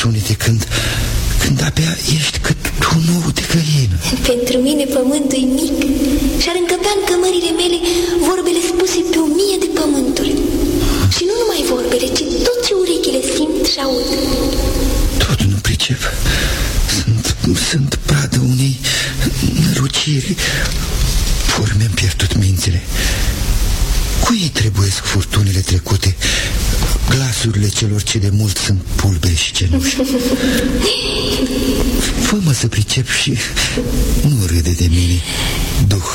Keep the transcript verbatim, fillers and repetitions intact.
sunete când, când abia ești cât un ou de găină. Pentru mine pământul e mic și ar încăpea în cămările mele vorbele spuse pe o mie de pământuri. Și nu numai vorbele, ci tot ce urechile simt și aud. Tot nu pricep. Sunt, sunt pradă unei năruciri. Ori mi-am pierdut mințile. Cui trebuiesc furtunile trecute, glasurile celor ce de mult sunt pulbere și cenuși? Fă-mă să pricep și nu râde de mine, duh